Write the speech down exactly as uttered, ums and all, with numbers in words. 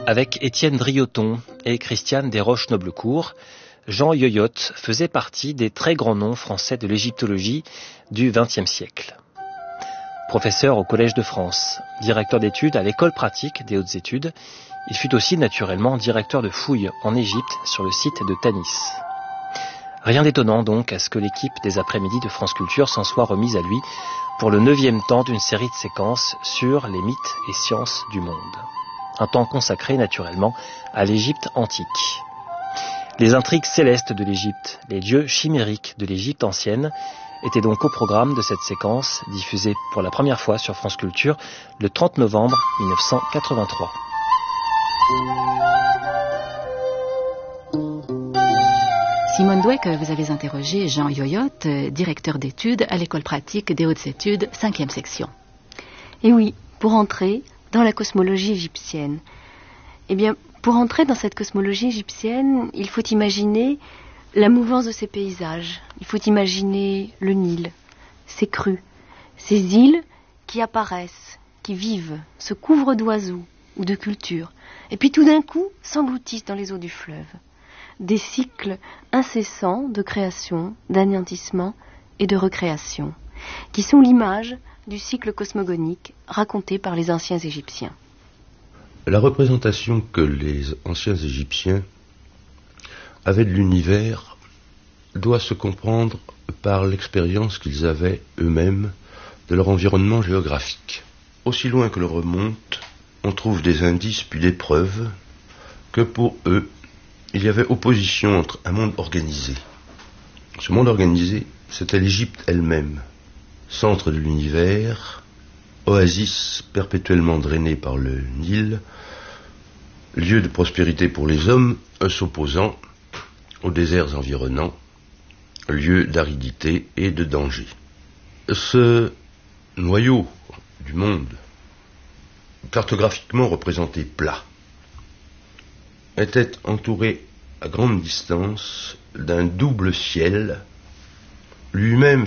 Avec Étienne Drioton et Christiane Desroches-Noblecourt, Jean Yoyotte faisait partie des très grands noms français de l'égyptologie du vingtième siècle. Professeur au Collège de France, directeur d'études à l'École pratique des hautes études, il fut aussi naturellement directeur de fouilles en Égypte sur le site de Tanis. Rien d'étonnant donc à ce que l'équipe des après-midi de France Culture s'en soit remise à lui pour le neuvième temps d'une série de séquences sur les mythes et sciences du monde. Un temps consacré naturellement à l'Égypte antique. Les intrigues célestes de l'Égypte, les dieux chimériques de l'Égypte ancienne, étaient donc au programme de cette séquence diffusée pour la première fois sur France Culture le trente novembre mille neuf cent quatre-vingt-trois. Simone Dweck, vous avez interrogé Jean Yoyotte, directeur d'études à l'École pratique des hautes études, cinquième section. Et oui, pour entrer dans la cosmologie égyptienne. Eh bien, pour entrer dans cette cosmologie égyptienne, il faut imaginer la mouvance de ces paysages. Il faut imaginer le Nil, ses crues, ces îles qui apparaissent, qui vivent, se couvrent d'oiseaux ou de cultures, et puis tout d'un coup s'engloutissent dans les eaux du fleuve. Des cycles incessants de création, d'anéantissement et de recréation, qui sont l'image du cycle cosmogonique raconté par les anciens Égyptiens. La représentation que les anciens Égyptiens avaient de l'univers doit se comprendre par l'expérience qu'ils avaient eux-mêmes de leur environnement géographique. Aussi loin que l'on remonte, on trouve des indices puis des preuves que pour eux, il y avait opposition entre un monde organisé. Ce monde organisé, c'était l'Égypte elle-même, centre de l'univers, oasis perpétuellement drainée par le Nil, lieu de prospérité pour les hommes, s'opposant aux déserts environnants, lieu d'aridité et de danger. Ce noyau du monde, cartographiquement représenté plat, était entouré à grande distance d'un double ciel, lui-même